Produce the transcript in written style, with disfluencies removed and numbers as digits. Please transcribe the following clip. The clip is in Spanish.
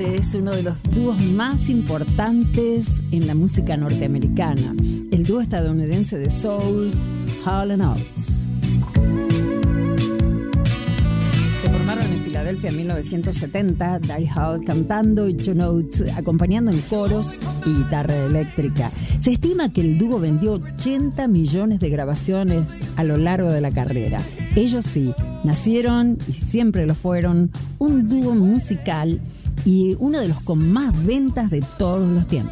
Este es uno de los dúos más importantes en la música norteamericana. El dúo estadounidense de soul, Hall & Oates. Se formaron en Filadelfia en 1970, Daryl Hall cantando y John Oates acompañando en coros y guitarra eléctrica. Se estima que el dúo vendió 80 millones de grabaciones a lo largo de la carrera. Ellos sí, nacieron y siempre lo fueron, un dúo musical y uno de los con más ventas de todos los tiempos.